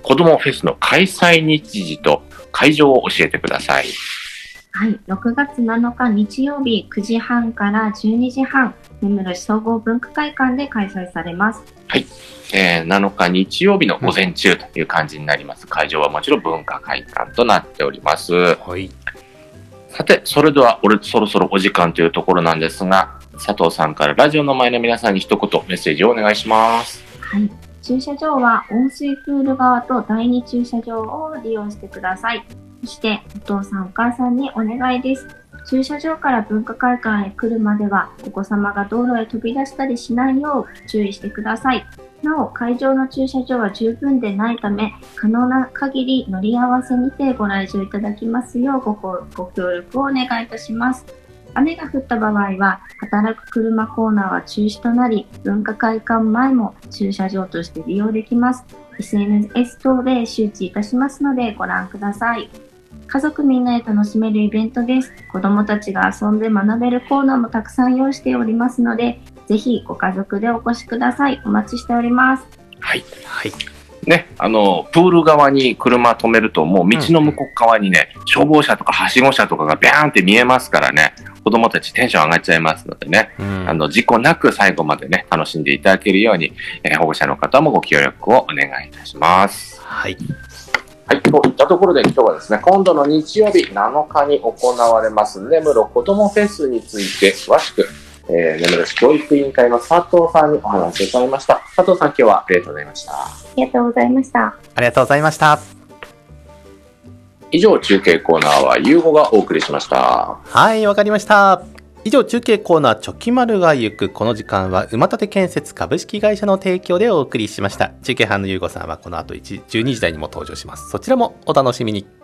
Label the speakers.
Speaker 1: 子どもフェスの開催日時と会場を教えてください。
Speaker 2: はい、6月7日日曜日9時半から12時半、根室市総合文化会館で開催されます。
Speaker 1: はい、7日日曜日の午前中という感じになります。会場はもちろん文化会館となっております。
Speaker 3: はい。
Speaker 1: さて、それではそろそろお時間というところなんですが、佐藤さんからラジオの前の皆さんに一言メッセージをお願いします。
Speaker 2: はい、駐車場は温水プール側と第2駐車場を利用してください。そしてお父さんお母さんにお願いです。駐車場から文化会館へ来るまではお子様が道路へ飛び出したりしないよう注意してください。なお、会場の駐車場は十分でないため、可能な限り乗り合わせにてご来場いただきますようご協力をお願いいたします。雨が降った場合は、働く車コーナーは中止となり、文化会館前も駐車場として利用できます。SNS 等で周知いたしますのでご覧ください。家族みんなで楽しめるイベントです。子どもたちが遊んで学べるコーナーもたくさん用意しておりますので、ぜひご家族でお越しください。お待ちしております。
Speaker 1: はい。はい。ね、プール側に車止めると、もう道の向こう側にね、消防車とかはしご車とかがビャーンって見えますからね、子供たちテンション上がっちゃいますのでね、事故なく最後までね、楽しんでいただけるように、保護者の方もご協力をお願いいたします。
Speaker 3: はい。
Speaker 1: はい、といったところで今日はですね、今度の日曜日7日に行われます根室子どもフェスについて詳しく、根室市教育委員会の佐藤さんにお話を伺いました。佐藤さん、今日はありがとうございました。
Speaker 2: ありがとうございました。
Speaker 3: ありがとうございました。
Speaker 1: 以上、中継コーナーはゆうごがお送りしました。
Speaker 3: はい、わかりました。以上、中継コーナーチョキマルが行く。この時間は馬立建設株式会社の提供でお送りしました。中継班のゆうごさんはこの後12時台にも登場します。そちらもお楽しみに。